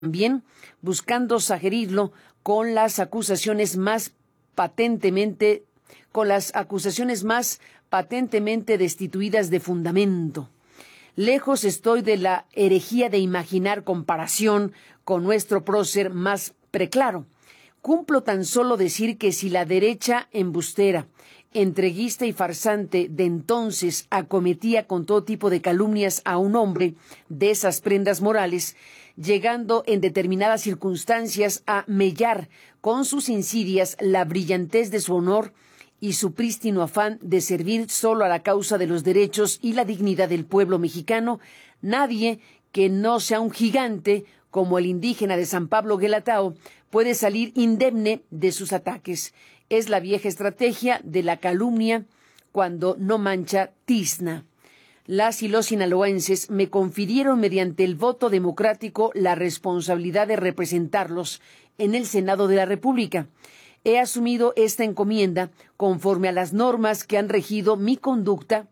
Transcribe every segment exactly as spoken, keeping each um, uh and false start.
también buscando sajerirlo con las acusaciones más patentemente, con las acusaciones más patentemente destituidas de fundamento. Lejos estoy de la herejía de imaginar comparación con nuestro prócer más preclaro. Cumplo tan solo decir que si la derecha embustera, entreguista y farsante de entonces acometía con todo tipo de calumnias a un hombre de esas prendas morales, llegando en determinadas circunstancias a mellar con sus insidias la brillantez de su honor y su prístino afán de servir solo a la causa de los derechos y la dignidad del pueblo mexicano, nadie que no sea un gigante como el indígena de San Pablo Guelatao puede salir indemne de sus ataques. Es la vieja estrategia de la calumnia cuando no mancha tizna. Las y los sinaloenses me confirieron mediante el voto democrático la responsabilidad de representarlos en el Senado de la República. He asumido esta encomienda conforme a las normas que han regido mi conducta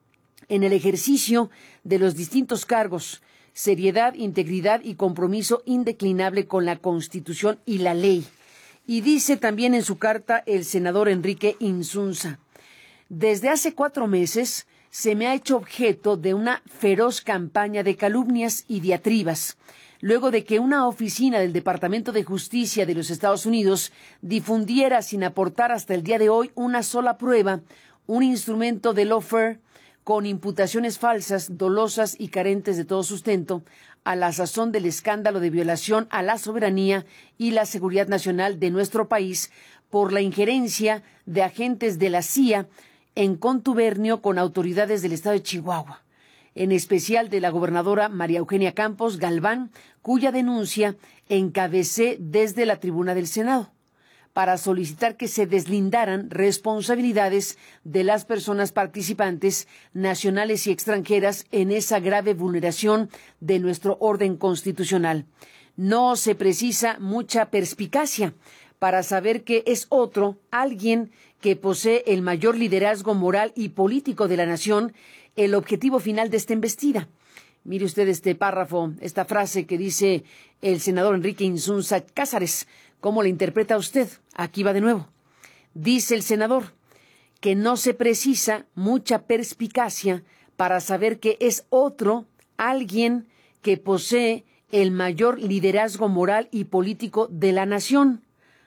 en el ejercicio de los distintos cargos, seriedad, integridad y compromiso indeclinable con la Constitución y la ley. Y dice también en su carta el senador Enrique Insunza: desde hace cuatro meses se me ha hecho objeto de una feroz campaña de calumnias y diatribas, luego de que una oficina del Departamento de Justicia de los Estados Unidos difundiera sin aportar hasta el día de hoy una sola prueba, un instrumento de lawfare con imputaciones falsas, dolosas y carentes de todo sustento, a la sazón del escándalo de violación a la soberanía y la seguridad nacional de nuestro país por la injerencia de agentes de la C I A en contubernio con autoridades del estado de Chihuahua, en especial de la gobernadora María Eugenia Campos Galván, cuya denuncia encabecé desde la tribuna del Senado, para solicitar que se deslindaran responsabilidades de las personas participantes, nacionales y extranjeras, en esa grave vulneración de nuestro orden constitucional. No se precisa mucha perspicacia para saber que es otro, alguien que posee el mayor liderazgo moral y político de la nación, el objetivo final de esta embestida. Mire usted este párrafo, esta frase que dice el senador Enrique Insunza Cázares. ¿Cómo la interpreta usted? Aquí va de nuevo. Dice el senador que no se precisa mucha perspicacia para saber que es otro, alguien que posee el mayor liderazgo moral y político de la nación,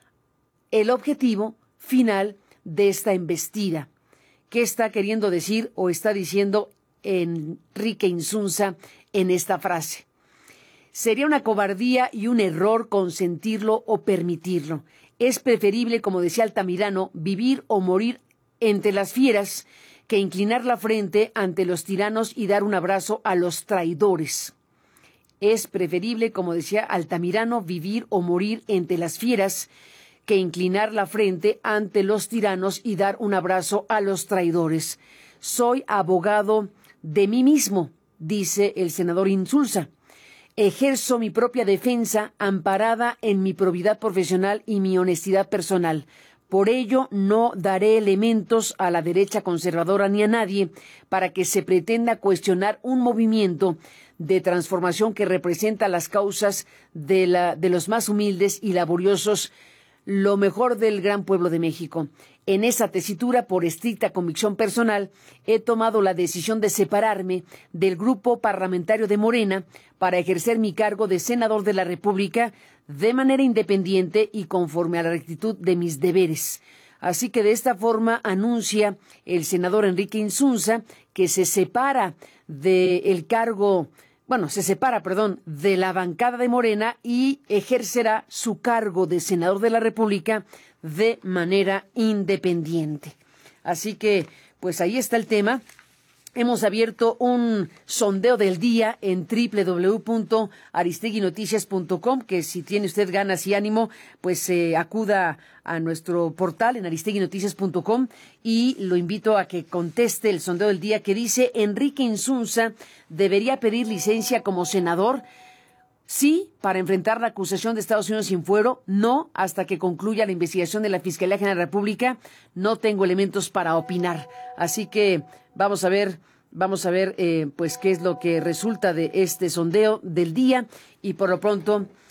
el objetivo final de esta embestida. ¿Qué está queriendo decir o está diciendo Enrique Insunza en esta frase? Sería una cobardía y un error consentirlo o permitirlo. Es preferible, como decía Altamirano, vivir o morir entre las fieras que inclinar la frente ante los tiranos y dar un abrazo a los traidores. Es preferible, como decía Altamirano, vivir o morir entre las fieras que inclinar la frente ante los tiranos y dar un abrazo a los traidores. Soy abogado de mí mismo, dice el senador Insulza. Ejerzo mi propia defensa amparada en mi probidad profesional y mi honestidad personal. Por ello, no daré elementos a la derecha conservadora ni a nadie para que se pretenda cuestionar un movimiento de transformación que representa las causas de, la, de los más humildes y laboriosos, lo mejor del gran pueblo de México. En esa tesitura, por estricta convicción personal, he tomado la decisión de separarme del grupo parlamentario de Morena para ejercer mi cargo de senador de la República de manera independiente y conforme a la rectitud de mis deberes. Así que de esta forma anuncia el senador Enrique Insunza que se separa del cargo Bueno, se separa, perdón, de la bancada de Morena y ejercerá su cargo de senador de la República de manera independiente. Así que, pues ahí está el tema. Hemos abierto un sondeo del día en doble u doble u doble u punto aristegui noticias punto com, que si tiene usted ganas y ánimo, pues eh, acuda a nuestro portal en aristegui noticias punto com y lo invito a que conteste el sondeo del día que dice: Enrique Insunza debería pedir licencia como senador. Sí, para enfrentar la acusación de Estados Unidos sin fuero. No, hasta que concluya la investigación de la Fiscalía General de la República. No tengo elementos para opinar. Así que vamos a ver, vamos a ver, eh, pues qué es lo que resulta de este sondeo del día. Y por lo pronto